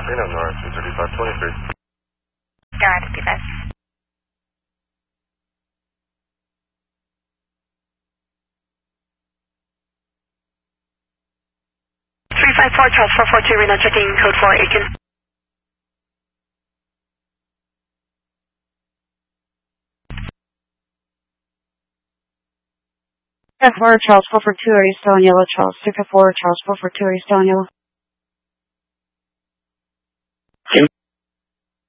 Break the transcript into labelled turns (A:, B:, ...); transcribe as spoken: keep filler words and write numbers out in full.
A: Reno North, two thirty-five twenty-three.
B: Alright, fifty-five. three five four, Charles four four two, Reno, checking code for Aiken.
C: F four, Charles four four two, are you still on yellow? Charles two four four, Charles four four two, are you still on yellow?